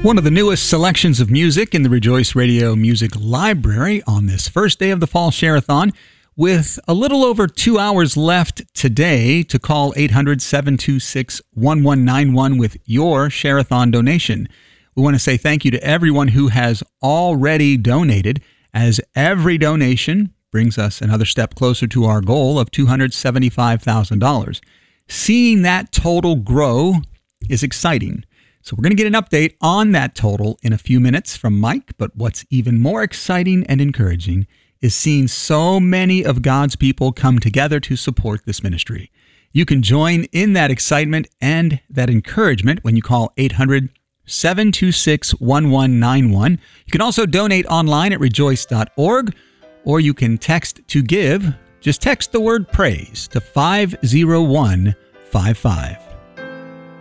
One of the newest selections of music in the Rejoice Radio Music Library on this first day of the Fall Share-a-thon, with a little over 2 hours left today to call 800-726-1191 with your Share-a-thon donation. We want to say thank you to everyone who has already donated, as every donation brings us another step closer to our goal of $275,000. Seeing that total grow is exciting. So we're going to get an update on that total in a few minutes from Mike, but what's even more exciting and encouraging is seeing so many of God's people come together to support this ministry. You can join in that excitement and that encouragement when you call 800-726-1191. You can also donate online at rejoice.org, or you can text to give. Just text the word praise to 50155.